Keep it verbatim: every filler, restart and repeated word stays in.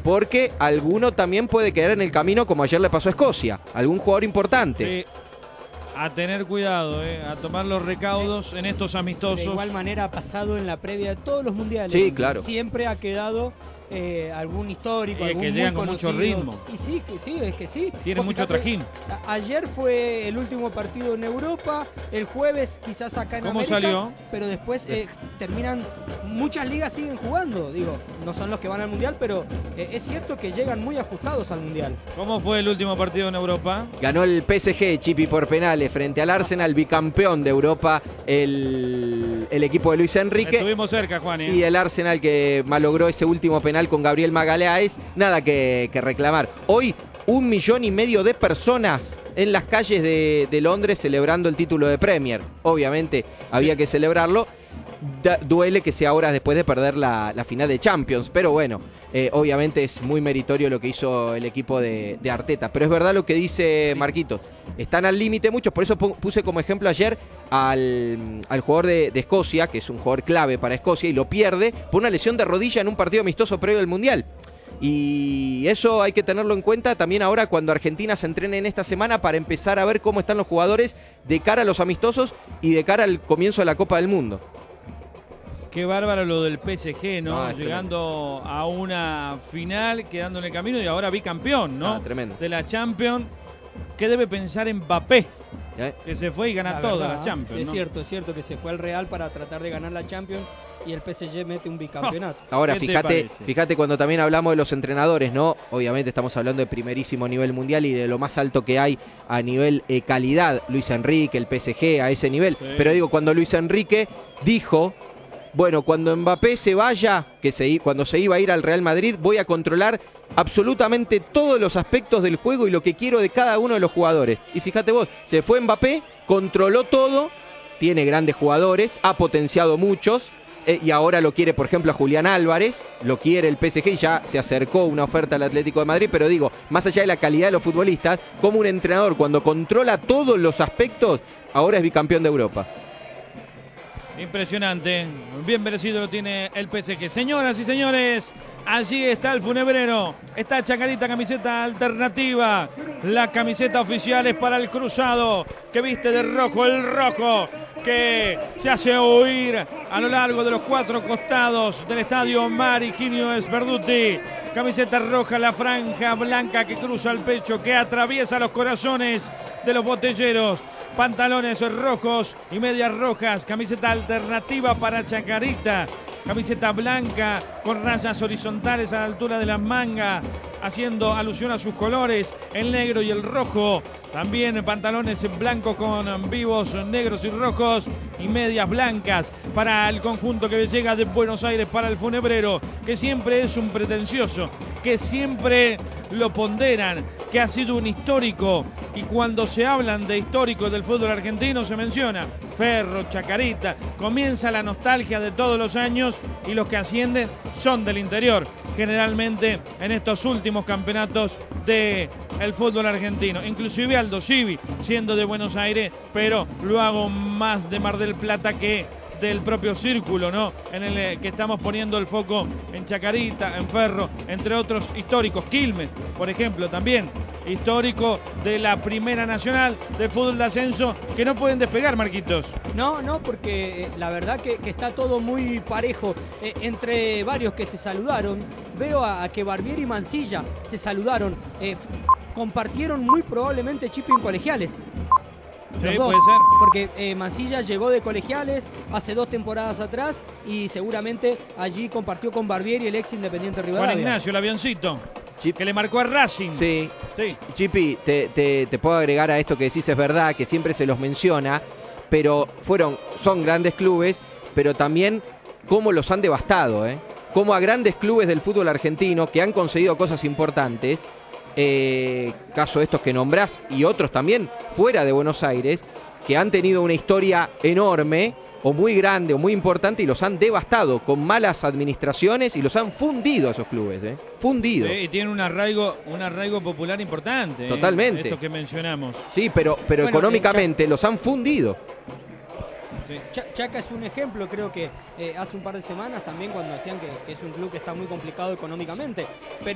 porque alguno también puede quedar en el camino, como ayer le pasó a Escocia, algún jugador importante. Sí. A tener cuidado, eh, a tomar los recaudos en estos amistosos. De igual manera ha pasado en la previa de todos los mundiales. Sí, claro. Siempre ha quedado eh, algún histórico, Y algún que muy llegan con conocido. mucho ritmo. Y sí, que sí, es que sí. Tiene Vos mucho fijate, trajín. a- Ayer fue el último partido en Europa, el jueves quizás acá en ¿Cómo América. salió? Pero después eh, terminan, muchas ligas siguen jugando. Digo, no son los que van al mundial, pero eh, es cierto que llegan muy ajustados al mundial. ¿Cómo fue el último partido en Europa? Ganó el P S G, Chipi, por penales frente al Arsenal, bicampeón de Europa, el, el equipo de Luis Enrique. Estuvimos cerca, Juan. ¿eh? Y el Arsenal que malogró ese último penal con Gabriel Magalhães. Nada que, que reclamar. Hoy, un millón y medio de personas en las calles de, de Londres celebrando el título de Premier. Obviamente había que celebrarlo. Da, duele que sea horas después de perder la, la final de Champions, pero bueno, eh, obviamente es muy meritorio lo que hizo el equipo de, de Arteta. Pero es verdad lo que dice Marquitos, están al límite muchos, por eso puse como ejemplo ayer al, al jugador de, de Escocia, que es un jugador clave para Escocia, y lo pierde por una lesión de rodilla en un partido amistoso previo al Mundial. Y eso hay que tenerlo en cuenta también ahora cuando Argentina se entrene en esta semana para empezar a ver cómo están los jugadores de cara a los amistosos y de cara al comienzo de la Copa del Mundo. Qué bárbaro lo del P S G, ¿no? Ah, Llegando a una final, quedando en el camino y ahora bicampeón, ¿no? Ah, tremendo. De la Champions. ¿Qué debe pensar Mbappé? ¿Eh? Que se fue y gana La toda verdad, la Champions, Es ¿no? cierto, es cierto que se fue al Real para tratar de ganar la Champions y el P S G mete un bicampeonato. Ahora, ¿Qué te fíjate, parece? fíjate cuando también hablamos de los entrenadores, ¿no? Obviamente estamos hablando de primerísimo nivel mundial y de lo más alto que hay a nivel eh, calidad. Luis Enrique, el P S G, a ese nivel. Sí. Pero digo, cuando Luis Enrique dijo, bueno, cuando Mbappé se vaya, que se, cuando se iba a ir al Real Madrid, voy a controlar absolutamente todos los aspectos del juego y lo que quiero de cada uno de los jugadores. Y fíjate vos, se fue Mbappé, controló todo, tiene grandes jugadores, ha potenciado muchos, eh, y ahora lo quiere, por ejemplo, a Julián Álvarez, lo quiere el P S G y ya se acercó una oferta al Atlético de Madrid, pero digo, más allá de la calidad de los futbolistas, como un entrenador cuando controla todos los aspectos, ahora es bicampeón de Europa. Impresionante. Bien merecido lo tiene el P S G. Señoras y señores, allí está el funebrero. Está Chacarita, camiseta alternativa. La camiseta oficial es para el cruzado, que viste de rojo, el rojo, que se hace oír a lo largo de los cuatro costados del estadio Mariginio Sperduti. Camiseta roja, la franja blanca que cruza el pecho, que atraviesa los corazones de los botelleros. Pantalones rojos y medias rojas, camiseta alternativa para Chacarita, camiseta blanca con rayas horizontales a la altura de la manga, haciendo alusión a sus colores, el negro y el rojo. También pantalones blancos con vivos negros y rojos y medias blancas para el conjunto que llega de Buenos Aires para el funebrero, que siempre es un pretencioso, que siempre lo ponderan, que ha sido un histórico, y cuando se hablan de históricos del fútbol argentino se menciona Ferro, Chacarita, comienza la nostalgia de todos los años y los que ascienden son del interior, generalmente en estos últimos campeonatos del fútbol argentino, inclusive Aldo Civi siendo de Buenos Aires, pero lo hago más de Mar del Plata que del propio círculo, ¿no? En el que estamos poniendo el foco en Chacarita, en Ferro, entre otros históricos. Quilmes, por ejemplo, también histórico de la Primera Nacional de fútbol de ascenso, que no pueden despegar, Marquitos. No, no, porque eh, la verdad que, que está todo muy parejo. Eh, entre varios que se saludaron, veo a, a que Barbieri y Mansilla se saludaron. Eh, f- compartieron muy probablemente chip en Colegiales. Los Sí, dos, puede ser. porque eh, Mansilla llegó de Colegiales hace dos temporadas atrás y seguramente allí compartió con Barbieri el ex Independiente Rivadavia. Juan Ignacio, el avioncito, Chip. que le marcó a Racing. Sí, Sí. Chipi, te, te, te puedo agregar a esto que decís, es verdad, que siempre se los menciona, pero fueron, son grandes clubes, pero también cómo los han devastado, ¿eh? Cómo a grandes clubes del fútbol argentino que han conseguido cosas importantes, eh, caso estos que nombrás y otros también fuera de Buenos Aires, que han tenido una historia enorme o muy grande o muy importante y los han devastado con malas administraciones y los han fundido a esos clubes, ¿eh? Fundido. Sí, y tiene un arraigo, un arraigo popular importante. ¿eh? Totalmente. Esto que mencionamos. Sí, pero, pero Bueno, económicamente los han fundido. Sí. Cha- Chaca es un ejemplo, creo que eh, hace un par de semanas también cuando decían que, que es un club que está muy complicado económicamente. Pero